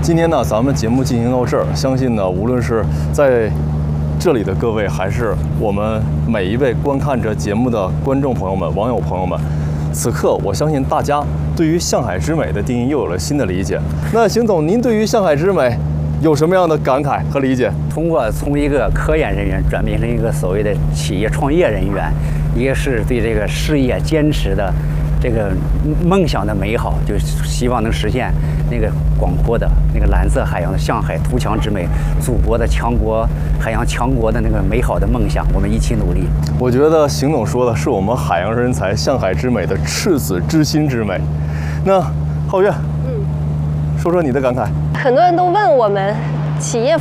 今天呢，咱们节目进行到这儿，相信呢，无论是在这里的各位，还是我们每一位观看着节目的观众朋友们、网友朋友们，此刻我相信大家对于向海之美的定义又有了新的理解。那邢总，您对于向海之美有什么样的感慨和理解？ 从一个科研人员转变成一个所谓的企业创业人员，一个是对这个事业坚持的这个梦想的美好，就希望能实现那个广阔的那个蓝色海洋的向海图强之美，祖国的强国海洋强国的那个美好的梦想，我们一起努力。 我觉得邢总说的是我们海洋人才向海之美的赤子之心之美。那皓月，说说你的感慨。 很多人都问我们，企业